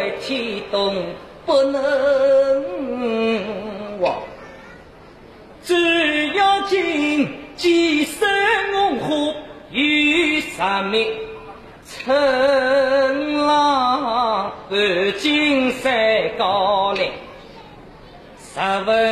在天东不能忘。只要今几生红火与杀灭，陈郎伴金山高岭，十分